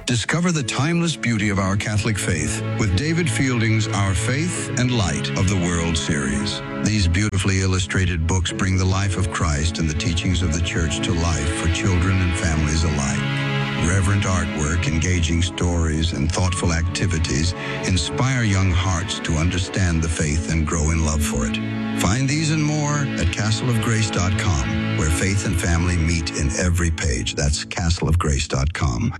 Discover the timeless beauty of our Catholic faith with David Fielding's Our Faith and Light of the World series. These beautifully illustrated books bring the life of Christ and the teachings of the Church to life for children and families alike. Reverent artwork, engaging stories, and thoughtful activities inspire young hearts to understand the faith and grow in love for it. Find these and more at castleofgrace.com, where faith and family meet in every page. That's castleofgrace.com.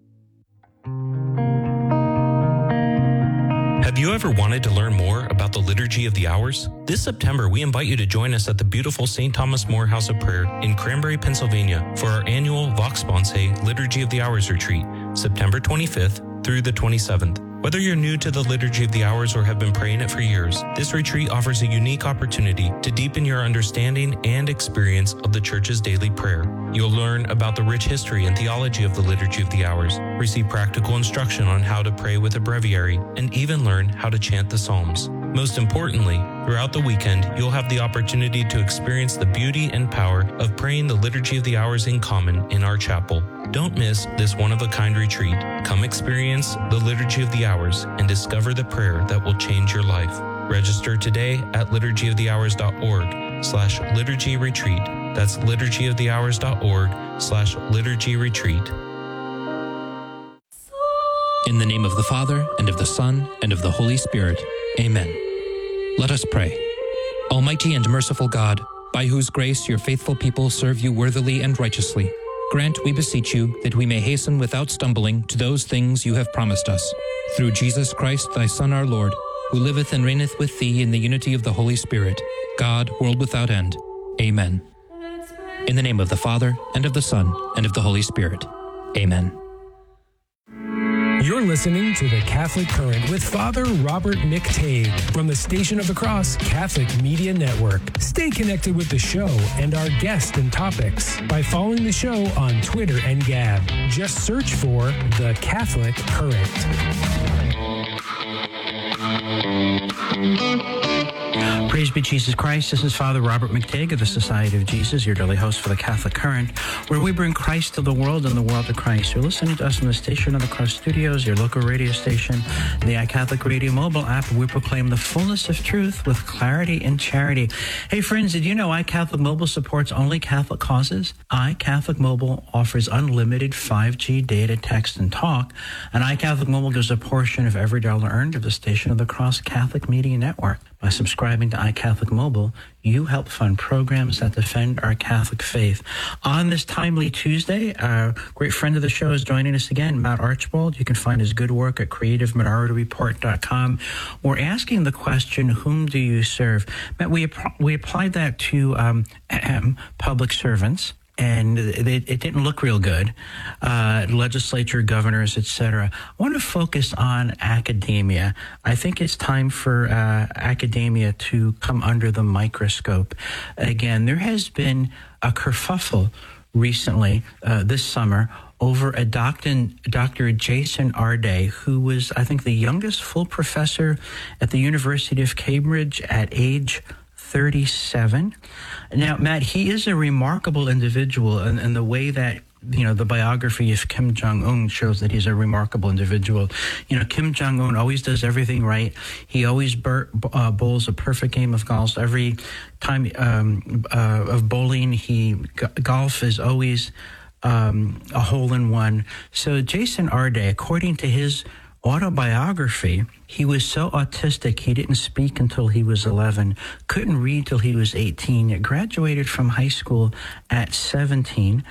Have you ever wanted to learn more about the Liturgy of the Hours? This September, we invite you to join us at the beautiful St. Thomas More House of Prayer in Cranberry, Pennsylvania for our annual Vox Sponsae Liturgy of the Hours retreat, September 25th through the 27th. Whether you're new to the Liturgy of the Hours or have been praying it for years, this retreat offers a unique opportunity to deepen your understanding and experience of the Church's daily prayer. You'll learn about the rich history and theology of the Liturgy of the Hours, receive practical instruction on how to pray with a breviary, and even learn how to chant the Psalms. Most importantly, throughout the weekend, you'll have the opportunity to experience the beauty and power of praying the Liturgy of the Hours in common in our chapel. Don't miss this one-of-a-kind retreat. Come experience the Liturgy of the Hours and discover the prayer that will change your life. Register today at liturgyofthehours.org/liturgy retreat. That's liturgyofthehours.org/liturgy retreat. In the name of the Father, and of the Son, and of the Holy Spirit. Amen. Let us pray. Almighty and merciful God, by whose grace your faithful people serve you worthily and righteously, grant, we beseech you, that we may hasten without stumbling to those things you have promised us. Through Jesus Christ, thy Son, our Lord, who liveth and reigneth with thee in the unity of the Holy Spirit, God, world without end. Amen. In the name of the Father, and of the Son, and of the Holy Spirit. Amen. You're listening to The Catholic Current with Father Robert McTague from the Station of the Cross Catholic Media Network. Stay connected with the show and our guests and topics by following the show on Twitter and Gab. Just search for The Catholic Current. Praise be Jesus Christ. This is Father Robert McTague of the Society of Jesus, your daily host for the Catholic Current, where we bring Christ to the world and the world to Christ. You're listening to us from the Station of the Cross Studios, your local radio station, the iCatholic Radio mobile app. We proclaim the fullness of truth with clarity and charity. Hey friends, did you know iCatholic Mobile supports only Catholic causes? iCatholic Mobile offers unlimited 5G data, text, and talk, and iCatholic Mobile gives a portion of every dollar earned of the Station of the Cross Catholic Media Network. By subscribing to iCatholic Mobile, you help fund programs that defend our Catholic faith. On this timely Tuesday, a great friend of the show is joining us again, Matt Archbold. You can find his good work at creativeminorityReport.com. We're asking the question, whom do you serve? Matt, we applied that to public servants, and it didn't look real good. Legislature, governors, etc. I want to focus on academia. I think it's time for academia to come under the microscope. Again, there has been a kerfuffle recently, this summer, over a Dr. Jason Arday, who was, I think, the youngest full professor at the University of Cambridge at age 37. Now, Matt, he is a remarkable individual, and the way that, you know, the biography of Kim Jong-un shows that he's a remarkable individual. You know, Kim Jong-un always does everything right. He always bowls a perfect game of golf. Every time of bowling, golf is always a hole-in-one. So Jason Arday, according to his autobiography, he was so autistic he didn't speak until he was 11, couldn't read till he was 18, graduated from high school at 17,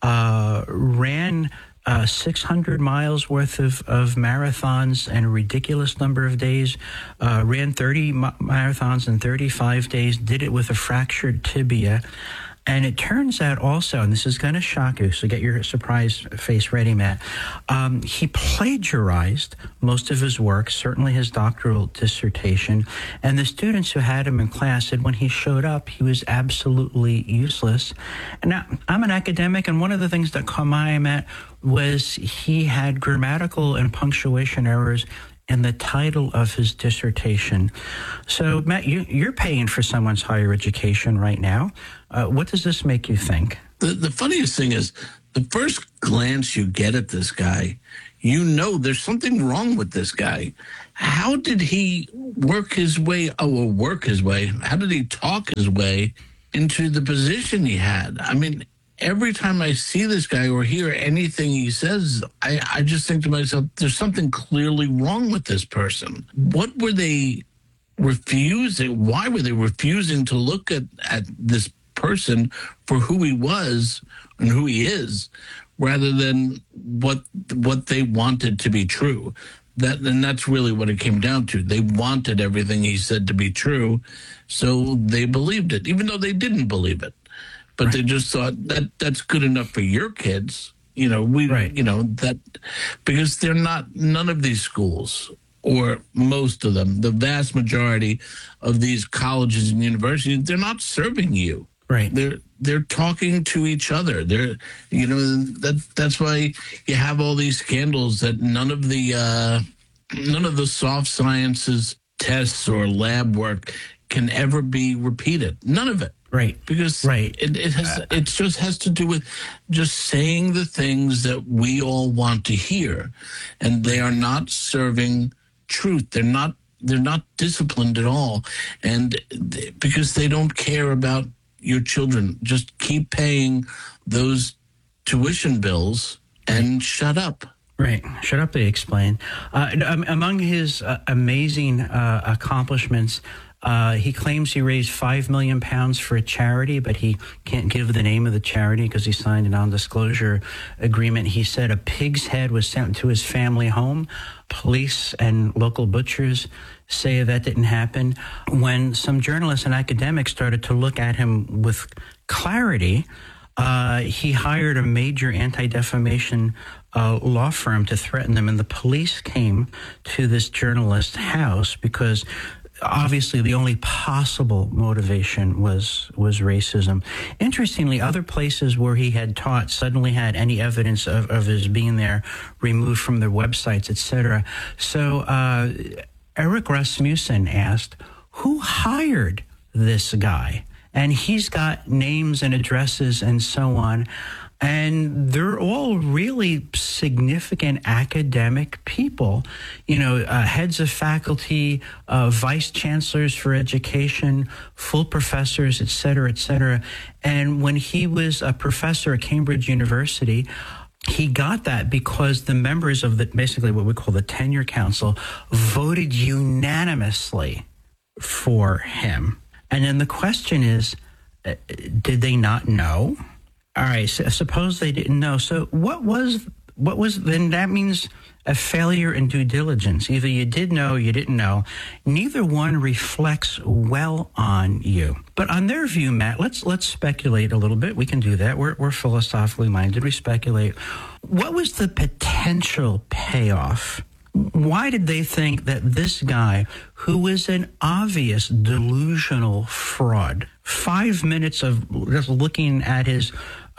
ran 600 miles worth of marathons in a ridiculous number of days, ran 30 marathons in 35 days, did it with a fractured tibia. And it turns out also, and this is going to shock you, so get your surprise face ready, Matt, he plagiarized most of his work, certainly his doctoral dissertation, and the students who had him in class said when he showed up, he was absolutely useless. And now, I'm an academic, and one of the things that caught my eye, Matt, was he had grammatical and punctuation errors in the title of his dissertation. So, Matt, you're paying for someone's higher education right now. What does this make you think? The funniest thing is the first glance you get at this guy, you know there's something wrong with this guy. How did he work his way? How did he talk his way into the position he had? I mean, every time I see this guy or hear anything he says, I just think to myself, there's something clearly wrong with this person. What were they refusing? Why were they refusing to look at this person for who he was and who he is, rather than what they wanted to be true? And that's really what it came down to. They wanted everything he said to be true, so they believed it, even though they didn't believe it. But they just thought that's good enough for your kids. That because none of these schools, or most of them, the vast majority of these colleges and universities, they're not serving you. Right. They're talking to each other. That's why you have all these scandals that none of the soft sciences tests or lab work can ever be repeated. None of it. Right. Because it just has to do with just saying the things that we all want to hear, and they are not serving truth. They're not disciplined at all, and because they don't care about your children. Just keep paying those tuition bills and shut up. Right. Shut up, they explain. Among his amazing accomplishments, he claims he raised £5 million for a charity, but he can't give the name of the charity because he signed a non-disclosure agreement. He said a pig's head was sent to his family home. Police and local butchers say that didn't happen. When some journalists and academics started to look at him with clarity, he hired a major anti-defamation law firm to threaten them, and the police came to this journalist's house because obviously the only possible motivation was racism. Interestingly, other places where he had taught suddenly had any evidence of his being there removed from their websites, etc. So Eric Rasmussen asked, who hired this guy? And he's got names and addresses and so on. And they're all really significant academic people, heads of faculty, vice chancellors for education, full professors, et cetera, et cetera. And when he was a professor at Cambridge University, he got that because the members of basically what we call the tenure council voted unanimously for him. And then the question is, did they not know? All right, so suppose they didn't know. So what was then that means a failure in due diligence. Either you did know, you didn't know. Neither one reflects well on you. But on their view, Matt, let's speculate a little bit. We can do that. We're philosophically minded. We speculate. What was the potential payoff? Why did they think that this guy, who was an obvious delusional fraud, 5 minutes of just looking at his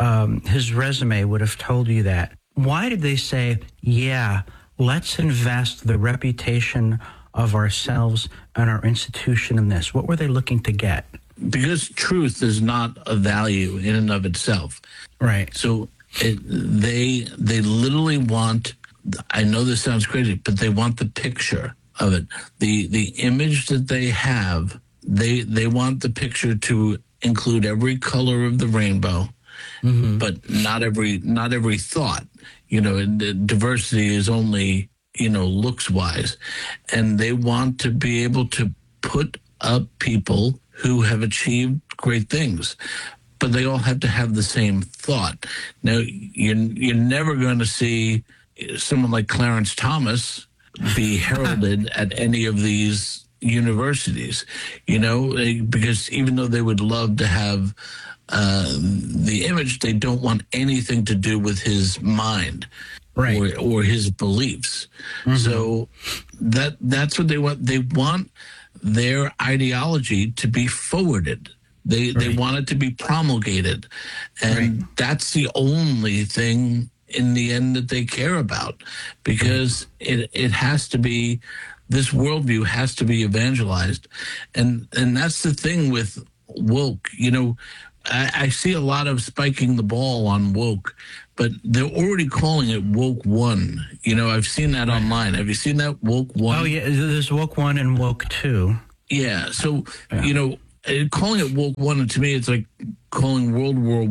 resume would have told you that? Why did they say, yeah, let's invest the reputation of ourselves and our institution in this? What were they looking to get? Because truth is not a value in and of itself. Right. So they literally want, I know this sounds crazy, but they want the picture of it. The image that they have, they want the picture to include every color of the rainbow, but not every thought. Diversity is only, looks wise. And they want to be able to put up people who have achieved great things, but they all have to have the same thought. Now, you're never going to see someone like Clarence Thomas be heralded at any of these universities, because even though they would love to have the image, they don't want anything to do with his mind, right, or his beliefs. So that's what they want. They want their ideology to be forwarded. They want it to be promulgated, and that's the only thing in the end that they care about, because it has to be, this worldview has to be evangelized, and that's the thing with woke. I see a lot of spiking the ball on woke, but they're already calling it Woke One. You know, I've seen that online. Have you seen that, Woke One? Oh, yeah, there's Woke One and Woke Two. Yeah, so, you know, calling it Woke One, to me, it's like calling World War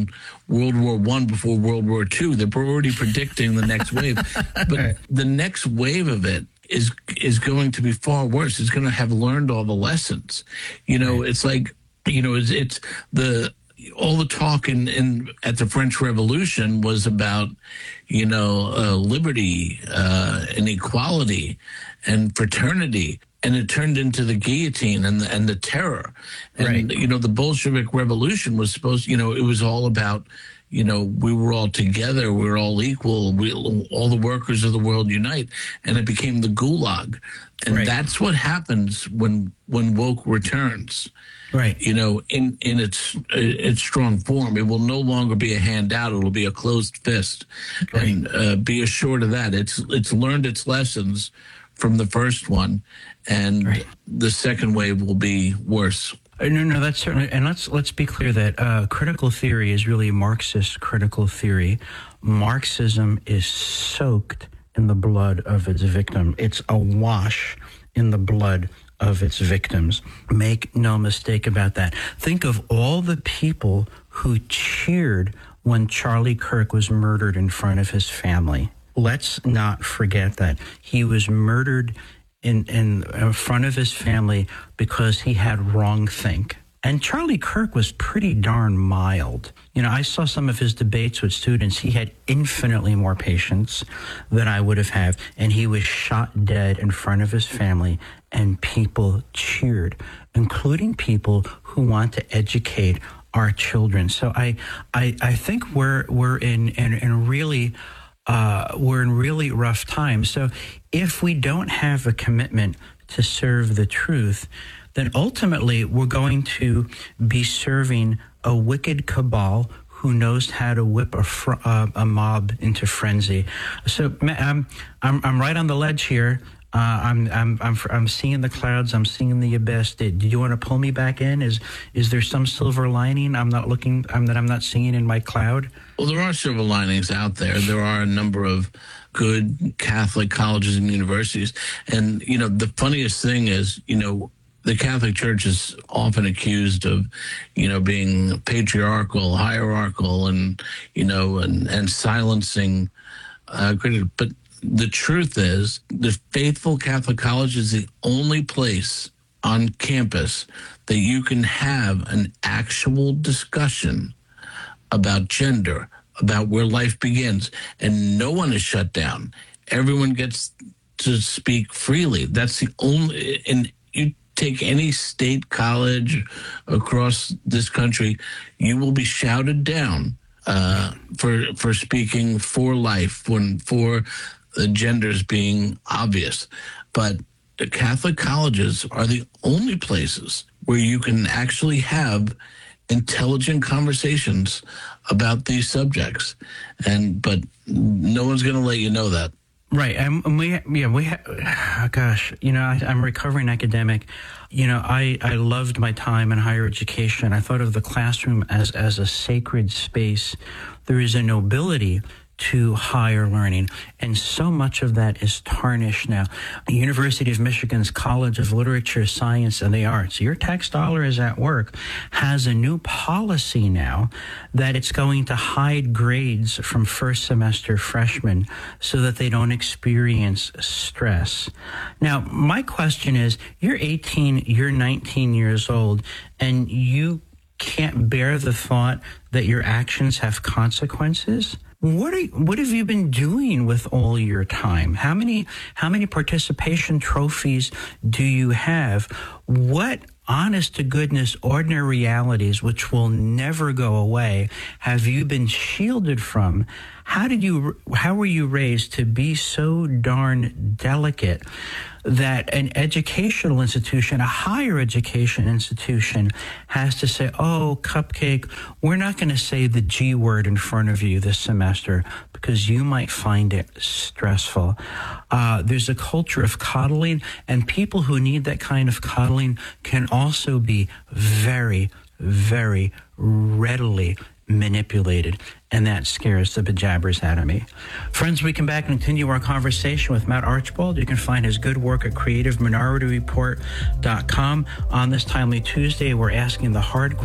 One before World War II. They're already predicting the next wave. But the next wave of it is going to be far worse. It's going to have learned all the lessons. You know, it's like, you know, it's all the talk at the French Revolution was about, you know, liberty and equality and fraternity. And it turned into the guillotine and the terror. And, you know, the Bolshevik Revolution was supposed, you know, it was all about, you know, we were all together, we were all equal, all the workers of the world unite. And it became the Gulag. And that's what happens when woke returns. Right. You know, in its strong form, it will no longer be a handout. It'll be a closed fist. And be assured of that. It's learned its lessons from the first one, and the second wave will be worse. No, that's certainly, and let's be clear that critical theory is really Marxist critical theory. Marxism is soaked in the blood of its victim. It's awash in the blood of its victims. Make no mistake about that. Think of all the people who cheered when Charlie Kirk was murdered in front of his family. Let's not forget that he was murdered in front of his family because he had wrongthink. And Charlie Kirk was pretty darn mild. You know, I saw some of his debates with students. He had infinitely more patience than I would have had. And he was shot dead in front of his family, and people cheered, including people who want to educate our children. So I think we're in really rough times. So if we don't have a commitment to serve the truth, then ultimately we're going to be serving a wicked cabal who knows how to whip a mob into frenzy. So I'm right on the ledge here. I'm seeing the clouds. I'm seeing the abyss. Do you want to pull me back in? Is there some silver lining I'm not seeing in my cloud? Well, there are silver linings out there. There are a number of good Catholic colleges and universities. And, you know, the funniest thing is, you know, the Catholic Church is often accused of, you know, being patriarchal, hierarchical, and, you know, and silencing critics. But the truth is, the Faithful Catholic College is the only place on campus that you can have an actual discussion about gender, about where life begins, and no one is shut down. Everyone gets to speak freely. That's the only, and you take any state college across this country, you will be shouted down for speaking for life, for the genders being obvious. But the Catholic colleges are the only places where you can actually have intelligent conversations about these subjects, but no one's going to let you know that. Right, and gosh, you know, I'm a recovering academic. You know, I loved my time in higher education. I thought of the classroom as a sacred space. There is a nobility to higher learning, and so much of that is tarnished now. The University of Michigan's College of Literature, Science, and the Arts, your tax dollar is at work, has a new policy now that it's going to hide grades from first semester freshmen so that they don't experience stress. Now, my question is, you're 18, you're 19 years old, and you can't bear the thought that your actions have consequences? What have you been doing with all your time? How many participation trophies do you have? What honest to goodness ordinary realities which will never go away have you been shielded from? How were you raised to be so darn delicate that an educational institution, a higher education institution, has to say, oh, Cupcake, we're not going to say the G word in front of you this semester because you might find it stressful. There's a culture of coddling, and people who need that kind of coddling can also be very, very readily manipulated. And that scares the bejabbers out of me. Friends, we come back and continue our conversation with Matt Archibald. You can find his good work at CreativeMinorityReport.com. On this Timely Tuesday, we're asking the hard